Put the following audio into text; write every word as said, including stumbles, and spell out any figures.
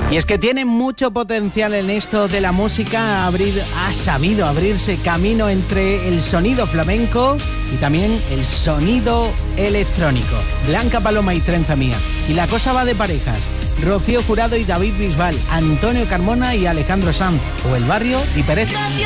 Y es que tiene mucho potencial en esto de la música, abrir, ha sabido abrirse camino entre el sonido flamenco y también el sonido electrónico. Blanca Paloma y Trenza Mía. Y la cosa va de parejas. Rocío Jurado y David Bisbal, Antonio Carmona y Alejandro Sanz, o El Barrio y Pérez.